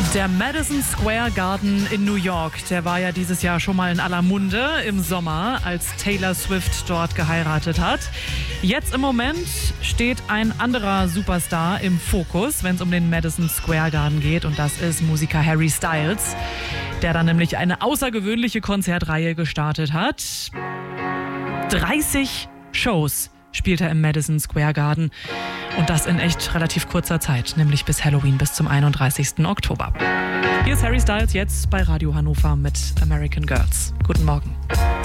Der Madison Square Garden in New York, der war ja dieses Jahr schon mal in aller Munde im Sommer, als Taylor Swift dort geheiratet hat. Jetzt im Moment steht ein anderer Superstar im Fokus, wenn es um den Madison Square Garden geht, und das ist Musiker Harry Styles, der dann nämlich eine außergewöhnliche Konzertreihe gestartet hat. 30 Shows spielt er im Madison Square Garden. Und das in echt relativ kurzer Zeit, nämlich bis Halloween, bis zum 31. Oktober. Hier ist Harry Styles jetzt bei Radio Hannover mit American Girls. Guten Morgen.